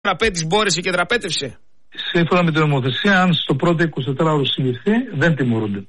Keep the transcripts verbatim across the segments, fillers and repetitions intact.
Τραπέτης μπόρεσε και τραπέτευσε. Σύμφωνα με την νομοθεσία, αν στο πρώτο εικοσιτετράωρο συλληφθεί, δεν τιμωρούνται.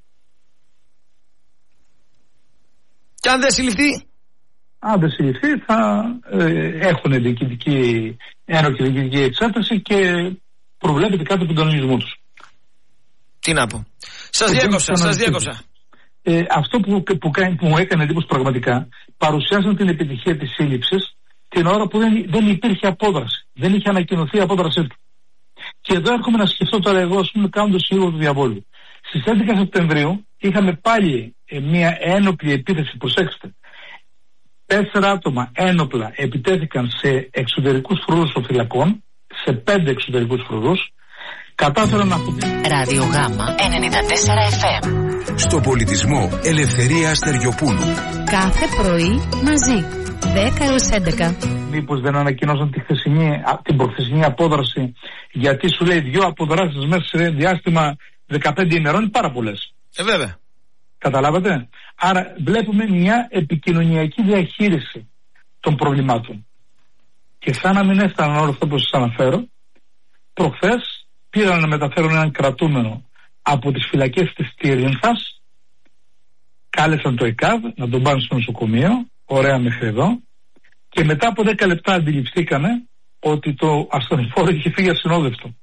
Και αν δεν συλληφθεί? Αν δεν συλληφθεί, θα ε, έχουν διοικητική ένοχη διοικητική εξέταση και προβλέπεται κάτω από τον κανονισμό τους. Τι να πω. Σας διέκοψα, σας διέκοψα. Ε, αυτό που, που, που μου έκανε εντύπωση πραγματικά, παρουσιάσαν την επιτυχία της σύλληψης την ώρα που δεν, δεν υπήρχε απόδραση. Δεν είχε ανακοινωθεί η απόδρασή του. Και εδώ έρχομαι να σκεφτώ τώρα εγώ, ας πούμε, κάνοντας λίγο του διαβόλου. Στις έντεκα Σεπτεμβρίου είχαμε πάλι ε, μια ένοπλη επίθεση, προσέξτε. Τέσσερα άτομα ένοπλα επιτέθηκαν σε εξωτερικούς φρουρούς των φυλακών, σε πέντε εξωτερικούς φρουρούς. Κατάφεραν να πούμε. Ράδιο Γάμα ενενήντα τέσσερα εφ εμ. Στο πολιτισμό Ελευθερία Αστεριοπούλου. Κάθε πρωί μαζί, δέκα έως έντεκα. Μήπως δεν ανακοινώσαν τη χθεσινή, την προχθεσινή απόδραση, γιατί σου λέει δύο αποδράσεις μέσα σε διάστημα δεκαπέντε ημερών είναι πάρα πολλές. Ε, βέβαια. Καταλάβατε. Άρα βλέπουμε μια επικοινωνιακή διαχείριση των προβλημάτων. Και σαν να μην έφταναν όλα αυτά που σας αναφέρω, προχθές πήραν να μεταφέρουν έναν κρατούμενο από τις φυλακές της Τυρίνθας, κάλεσαν το ΕΚΑΒ να τον πάνε στο νοσοκομείο, ωραία μέχρι εδώ, και μετά από δέκα λεπτά αντιληφθήκανε ότι το ασθενοφόρο είχε φύγει ασυνόδευτο.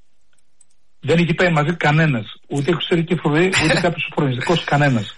Δεν είχε πάει μαζί κανένας, ούτε εξωτερική φρουρή, ούτε κάποιος σοφρονιστικός, κανένας.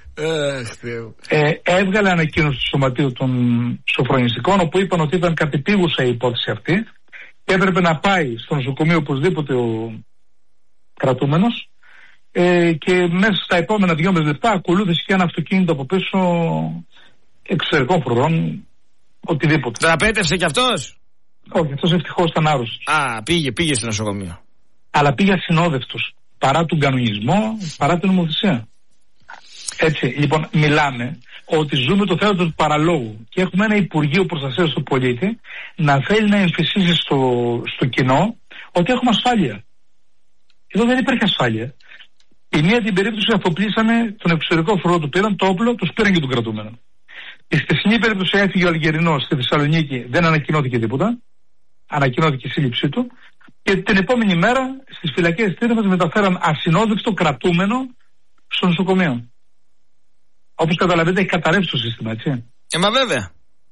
ε, έβγαλε ανακοίνωση του Σωματείου των Σοφρονιστικών, όπου είπαν ότι ήταν κατεπίγουσα η υπόθεση αυτή και έπρεπε να πάει στο νοσοκομείο οπωσδήποτε ο κρατούμενος, ε, και μέσα στα επόμενα δυόμιση λεπτά ακολούθησε και ένα αυτοκίνητο από πίσω εξωτερικών φρουρών, οτιδήποτε. Τραπέτευσε κι αυτός? Όχι, αυτός ευτυχώς ήταν άρρωστος. Α, πήγε, πήγε στο νοσοκομείο. Αλλά πήγε ασυνόδευτος, παρά τον κανονισμό, παρά την νομοθεσία. Έτσι, λοιπόν, μιλάμε ότι ζούμε το θέατρο του παραλόγου και έχουμε ένα Υπουργείο Προστασίας του Πολίτη να θέλει να εμφυσίσει στο, στο κοινό ότι έχουμε ασφάλεια. Εδώ δεν υπάρχει ασφάλεια. Η μία την περίπτωση αφοπλίσανε τον εξωτερικό φρουρό, του πήραν το όπλο, τους πήραν και τον κρατούμενο. Η χθεσινή περίπτωση έφυγε ο Αλγερινός στη Θεσσαλονίκη, δεν ανακοινώθηκε τίποτα. Ανακοινώθηκε η σύλληψή του. Και την επόμενη μέρα στις φυλακές της Τύρινθας μεταφέραν ασυνόδευτο κρατούμενο στο νοσοκομείο. Όπως καταλαβαίνετε, έχει καταρρεύσει το σύστημα, έτσι. Ε, μα βέβαια.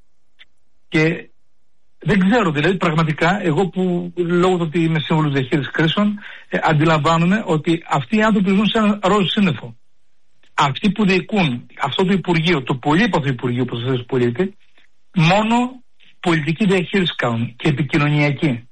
Και δεν ξέρω, δηλαδή πραγματικά, εγώ που λόγω του ότι είμαι σύμβουλος διαχείρισης κρίσεων, ε, αντιλαμβάνομαι ότι αυτοί οι άνθρωποι ζουν σε ένα ροζ σύννεφο. Αυτοί που διοικούν αυτό το Υπουργείο, το πολύπαθο Υπουργείο Προστασίας του Πολίτη, μόνο πολιτική διαχείριση κάνουν και επικοινωνιακή.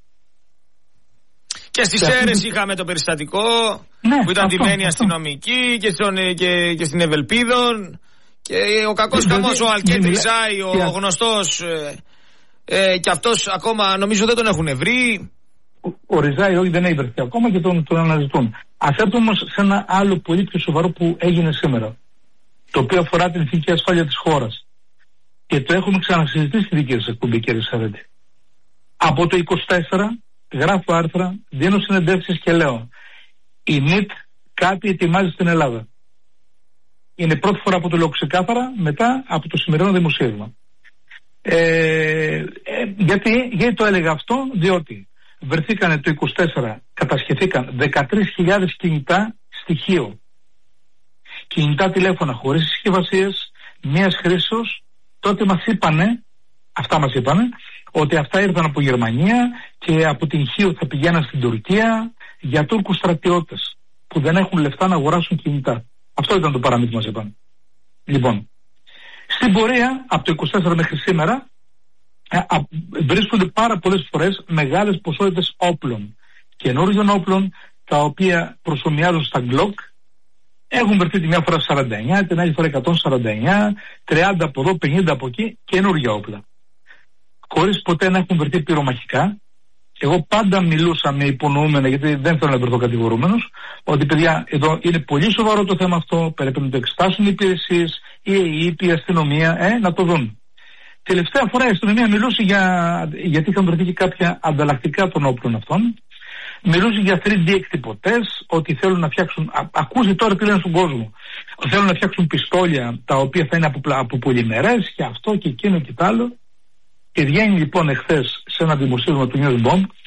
Και στις Σέρρες είχαμε το περιστατικό, ναι, που ήταν ντυμένοι αστυνομικοί και, και, και στην Ευελπίδων, και ο κακός χαμός ο Αλκέντ Ριζάη, ο yeah. γνωστός, ε, ε, και αυτός ακόμα νομίζω δεν τον έχουν βρει. Ο, ο Ριζάη όχι, δεν έχει βρεθεί ακόμα και τον, τον αναζητούν. Ας έρθω όμως σε ένα άλλο πολύ πιο σοβαρό που έγινε σήμερα, το οποίο αφορά την ηθική ασφάλεια της χώρας. Και το έχουμε ξανασυζητήσει στη δική σας εκπομπή, κύριε Σαρέτη. Από το είκοσι τέσσερα γράφω άρθρα, δίνω συνεντεύξεις και λέω: η ΜΙΤ κάτι ετοιμάζει στην Ελλάδα. Είναι πρώτη φορά που το λέω ξεκάθαρα μετά από το σημερινό δημοσίευμα. Ε, ε, γιατί, γιατί το έλεγα αυτό? Διότι βρεθήκανε το είκοσι τέσσερα, κατασχεθήκαν δεκατρείς χιλιάδες κινητά στοιχείο. Κινητά τηλέφωνα χωρίς συσκευασίες, μίας χρήσεως. Τότε μας είπανε, αυτά μας είπανε, ότι αυτά ήρθαν από Γερμανία και από την Χίο θα πηγαίναν στην Τουρκία για Τούρκους στρατιώτες που δεν έχουν λεφτά να αγοράσουν κινητά. Αυτό ήταν το παραμύθι που μας είπαν. Λοιπόν, στην πορεία από το είκοσι τέσσερα μέχρι σήμερα α, α, βρίσκονται πάρα πολλές φορές μεγάλες ποσότητες όπλων, καινούριων όπλων, τα οποία προσομοιάζουν στα Glock. Έχουν βρεθεί τη μια φορά σαράντα εννιά, την άλλη φορά εκατόν σαράντα εννιά, τριάντα από εδώ, πενήντα από εκεί, καινούργια όπλα. Χωρίς ποτέ να έχουν βρεθεί πυρομαχικά. Εγώ πάντα μιλούσα με υπονοούμενα, γιατί δεν θέλω να βρεθώ κατηγορούμενος, ότι παιδιά, εδώ είναι πολύ σοβαρό το θέμα αυτό, πρέπει να το εξετάσουν οι υπηρεσίες, η ΕΕΠ, η αστυνομία, ε, να το δουν. Τελευταία φορά η αστυνομία μιλούσε για, γιατί είχαν βρεθεί και κάποια ανταλλακτικά των όπλων αυτών. Μιλούσε για θρι ντι εκτυπωτές, ότι θέλουν να φτιάξουν, α, ακούστε τώρα τι λένε στον κόσμο, θέλουν να φτιάξουν πιστόλια τα οποία θα είναι από, από πολυμερές και αυτό και εκείνο και τ' άλλο. Και βγαίνει λοιπόν εχθές σε ένα δημοσίευμα του News Bomb